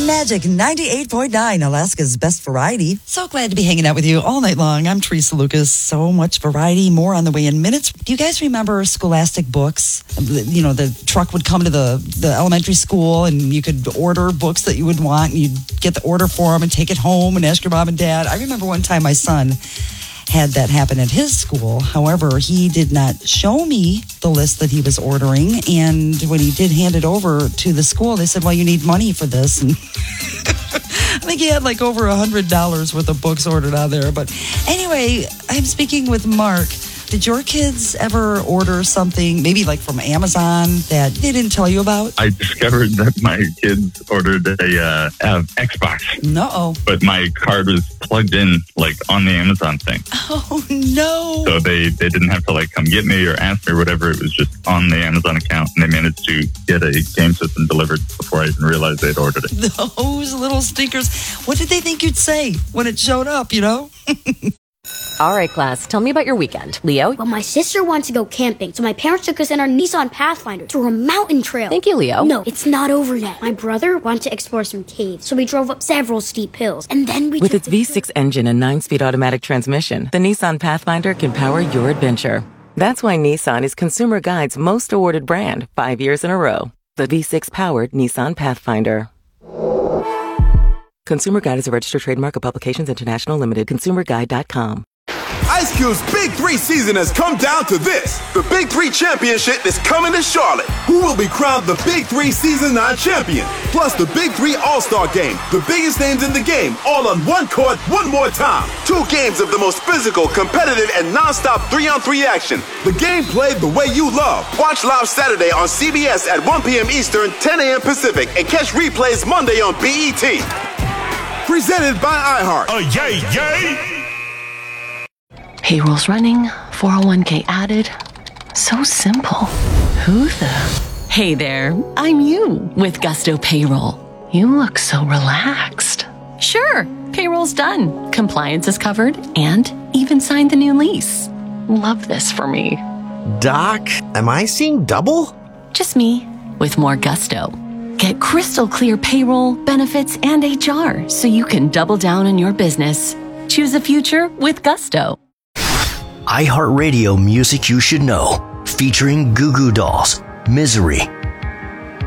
Magic 98.9, Alaska's best variety. So glad to be hanging out with you all night long. I'm Teresa Lucas. So much variety. More on the way in minutes. Do you guys remember Scholastic Books? You know, the truck would come to the elementary school and you could order books that you would want and you'd get the order form and take it home and ask your mom and dad. I remember one time my son had that happen at his school. However, he did not show me the list that he was ordering. And when he did hand it over to the school, they said, well, you need money for this. And I think he had like over $100 worth of books ordered on there. But anyway, I'm speaking with Mark. Did your kids ever order something, maybe like from Amazon, that they didn't tell you about? I discovered that my kids ordered a Xbox. No. But my card was plugged in, like, on the Amazon thing. Oh, no. So they didn't have to, like, come get me or ask me or whatever. It was just on the Amazon account, and they managed to get a game system delivered before I even realized they'd ordered it. Those little stinkers. What did they think you'd say when it showed up, you know? All right, class, tell me about your weekend. Leo? Well, my sister wanted to go camping, so my parents took us in our Nissan Pathfinder through a mountain trail. Thank you, Leo. No, it's not over yet. My brother wanted to explore some caves, so we drove up several steep hills, and then we With its V6 engine and 9-speed automatic transmission, the Nissan Pathfinder can power your adventure. That's why Nissan is Consumer Guide's most awarded brand 5 years in a row. The V6-powered Nissan Pathfinder. Consumer Guide is a registered trademark of Publications International Limited. ConsumerGuide.com. Ice Cube's Big 3 season has come down to this. The Big 3 Championship is coming to Charlotte. Who will be crowned the Big 3 Season 9 champion? Plus the Big 3 All-Star Game. The biggest names in the game, all on one court, one more time. 2 games of the most physical, competitive, and non-stop 3-on-3 action. The game played the way you love. Watch live Saturday on CBS at 1 p.m. Eastern, 10 a.m. Pacific, and catch replays Monday on BET. Presented by iHeart. Yay, yay! Payroll's running, 401k added. So simple. Who the? Hey there, I'm you with Gusto Payroll. You look so relaxed. Sure, payroll's done. Compliance is covered and even signed the new lease. Love this for me. Doc, am I seeing double? Just me with more gusto. Get crystal clear payroll, benefits, and HR so you can double down on your business. Choose a future with Gusto. iHeartRadio Music You Should Know, featuring Goo Goo Dolls, Misery,